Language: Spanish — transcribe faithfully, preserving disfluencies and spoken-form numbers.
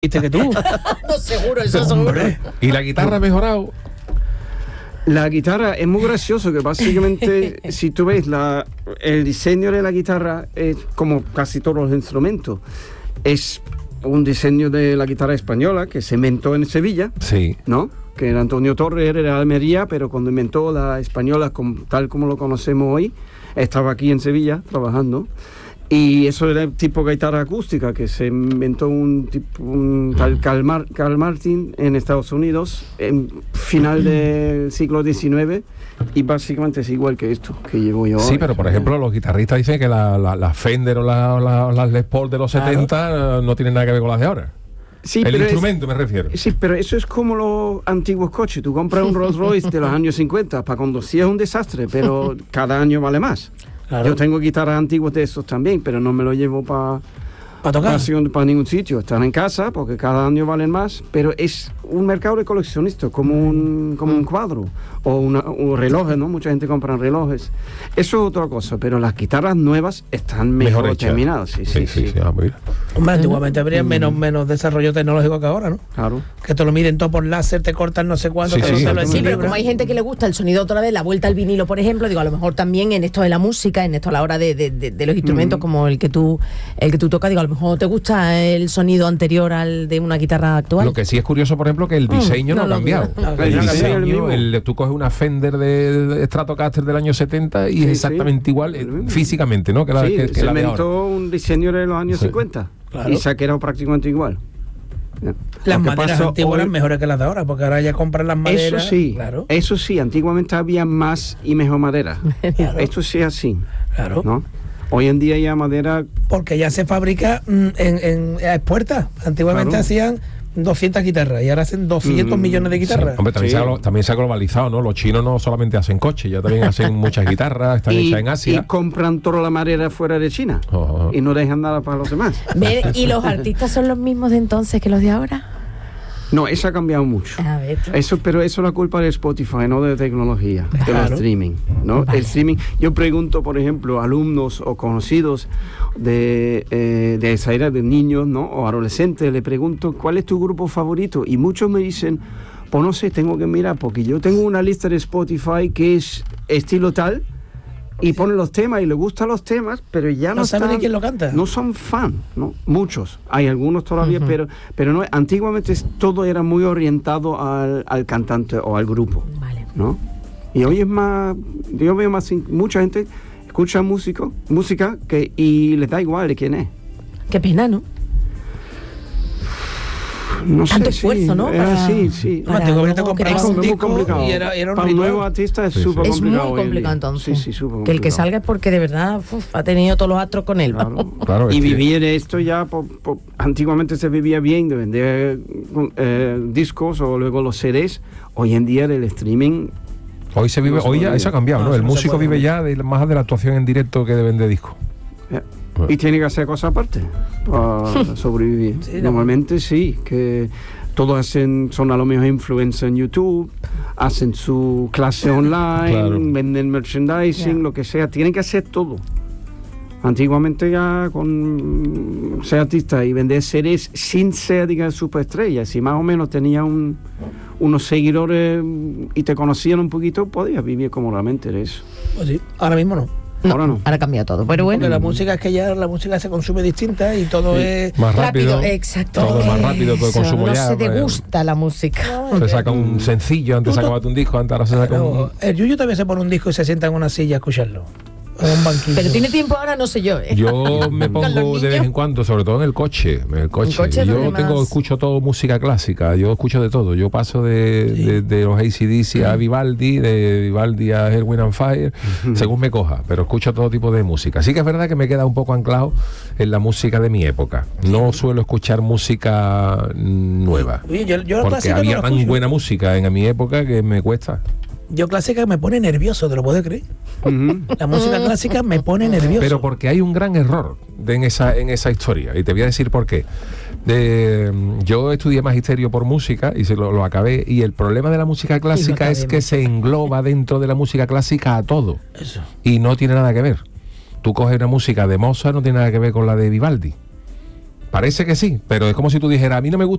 ¿Viste que tú? No, seguro, eso seguro. ¿Y la guitarra ha mejorado? La guitarra es muy gracioso, que básicamente si tú ves la, el diseño de la guitarra es como casi todos los instrumentos. Es un diseño de la guitarra española que se inventó en Sevilla, sí, ¿no? Que era Antonio Torres, era de Almería, pero cuando inventó la española como, tal como lo conocemos hoy, estaba aquí en Sevilla trabajando. Y eso era el tipo de guitarra acústica que se inventó un tipo, un tal Carl, Mar, Carl Martin en Estados Unidos en final del siglo diecinueve, y básicamente es igual que esto que llevo yo. Sí, hoy. pero por ejemplo los guitarristas dicen que las la, la Fender o las la, la Les Paul de los claro. setenta no tienen nada que ver con las de ahora. Sí, el pero instrumento es, me refiero. Sí, pero eso es como los antiguos coches. Tú compras un Rolls Royce de los años cincuenta, para conducir es un desastre, pero cada año vale más. Claro. Yo tengo guitarras antiguas de esos también, pero no me lo llevo para ¿Para tocar? Para ningún sitio. Están en casa porque cada año valen más, pero es un mercado de coleccionistas, como un, como un cuadro o una, un reloj, ¿no? Mucha gente compra relojes. Eso es otra cosa, pero las guitarras nuevas están mejor, mejor terminadas. Sí, sí, sí. sí. sí. Ah, Hombre, antiguamente habría mm. menos, menos desarrollo tecnológico que ahora, ¿no? Claro. Que te lo miden todo por láser, te cortan no sé cuánto. Sí, te sí, lo sí, pero como hay gente que le gusta el sonido otra vez, la vuelta al vinilo, por ejemplo, digo, a lo mejor también en esto de la música, en esto a la hora de, de, de, de los instrumentos mm. como el que tú el que tú tocas, digo, a lo mejor te gusta el sonido anterior al de una guitarra actual. Lo que sí es curioso, por ejemplo, que el diseño mm, no, no ha cambiado. No, no, el no, diseño, el, el, tú coges una Fender de, de Stratocaster del año setenta y sí, es exactamente sí. igual eh, físicamente, ¿no? Que la, sí, que, que se la inventó un diseño de los años sí. cincuenta claro. y se ha quedado prácticamente igual. Las maderas antiguas eran mejores que las de ahora, porque ahora ya compran las maderas. Eso sí, claro. eso sí, antiguamente había más y mejor madera. Claro. Esto sí es así. Claro. ¿No? Hoy en día ya madera... Porque ya se fabrica en, en, a expuertas. Antiguamente claro. hacían doscientas guitarras y ahora hacen doscientos mm, millones de guitarras. Sí. Hombre, también, sí. se ha, también se ha globalizado, ¿no? Los chinos no solamente hacen coches, ya también hacen muchas guitarras, están y, hechas en Asia. Y compran toda la madera fuera de China oh, oh. y no dejan nada para los demás. ¿Y los artistas son los mismos de entonces que los de ahora? No, eso ha cambiado mucho. A ver, eso, pero eso es la culpa de Spotify, no de tecnología, claro. de los streaming, ¿no? Vale. El streaming. Yo pregunto, por ejemplo, a alumnos o conocidos de, eh, de esa edad, de niños, ¿no? O adolescentes, le pregunto, ¿cuál es tu grupo favorito? Y muchos me dicen, pues no sé, tengo que mirar, porque yo tengo una lista de Spotify que es estilo tal, y ponen los temas y les gustan los temas, pero ya no, no saben están, quién lo canta. No son fan, ¿no? Muchos, hay algunos todavía, uh-huh. pero pero no. Antiguamente todo era muy orientado al, al cantante o al grupo, vale. ¿no? Y hoy es más, yo veo más, mucha gente escucha músico, música que y les da igual de quién es. Qué pena, ¿no? No Tanto sé, esfuerzo, sí, ¿no? Era para, sí, sí. Para antiguamente comprabas un disco complicado. y era, era un para un nuevo artista es súper sí, complicado. Es muy complicado entonces. Sí, sí, súper complicado. Que el que salga es porque de verdad uf, ha tenido todos los astros con él. Claro, claro, y sí. vivir esto ya, por, por, antiguamente se vivía bien de vender eh, discos o luego los C Ds. Hoy en día del streaming... Hoy se vive, no hoy ya eso ha cambiado, ¿no? ¿no? El músico vive ver. ya de, más de la actuación en directo que de vender discos. Yeah. Y tiene que hacer cosas aparte para sobrevivir. Sí, Normalmente no. sí, que todos hacen, son a lo mejor influencers en YouTube, hacen su clase online, claro. venden merchandising, yeah. lo que sea, tienen que hacer todo. Antiguamente ya con ser artista y vender C Ds sin ser, digamos, superestrella, si más o menos tenía un, unos seguidores y te conocían un poquito, podías vivir cómodamente de eso. Pues sí, ahora mismo no. No, ahora no. Ahora cambia todo. Pero bueno. Porque la música es que ya la música se consume distinta y todo sí. es más rápido. rápido exacto. Todo es más rápido, todo el consumo no ya. No se degusta la música. Se saca un sencillo, antes sacabas un disco, antes ahora se saca Pero un... El Yuyu también se pone un disco y se sienta en una silla a escucharlo. Un banquillo. Pero tiene tiempo ahora, no sé yo. ¿eh? Yo me pongo de vez en cuando, sobre todo en el coche. En el coche. coche yo tengo, más... escucho todo música clásica, yo escucho de todo. Yo paso de, sí. de, de los A C D C a Vivaldi, de Vivaldi a Earth, Wind and Fire, uh-huh. según me coja, pero escucho todo tipo de música. Sí que es verdad que me queda un poco anclado en la música de mi época. No suelo escuchar música nueva. Oye, yo, yo porque había no tan escucho. buena música en mi época que me cuesta. Yo clásica me pone nervioso, ¿te lo puedes creer? Uh-huh. La música clásica me pone nervioso. Pero porque hay un gran error de, en, esa, en esa historia, y te voy a decir por qué. De, yo estudié magisterio por música y se lo, lo acabé, y el problema de la música clásica es que se engloba dentro de la música clásica a todo. Eso. Y no tiene nada que ver. Tú coges una música de Mozart, no tiene nada que ver con la de Vivaldi. parece que sí, pero es como si tú dijeras, a mí no me gusta